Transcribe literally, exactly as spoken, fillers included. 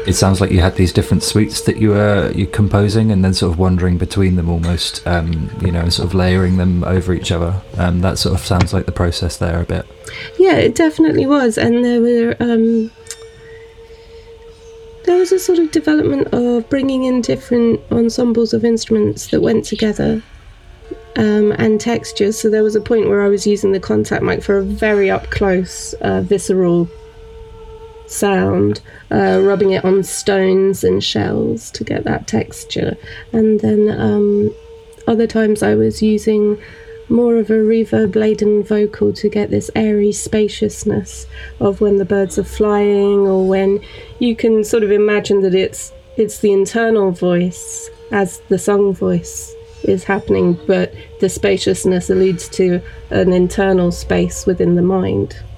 it sounds like you had these different suites that you were you composing, and then sort of wandering between them almost, um, you know, and sort of layering them over each other. Um, that sort of sounds like the process there a bit. Yeah, it definitely was, and there were um, there was a sort of development of bringing in different ensembles of instruments that went together. Um, and textures. So there was a point where I was using the contact mic for a very up close, uh, visceral sound, uh, rubbing it on stones and shells to get that texture. And then um, other times I was using more of a reverb-laden vocal to get this airy spaciousness of when the birds are flying, or when you can sort of imagine that it's it's the internal voice as the song voice is happening, but the spaciousness alludes to an internal space within the mind.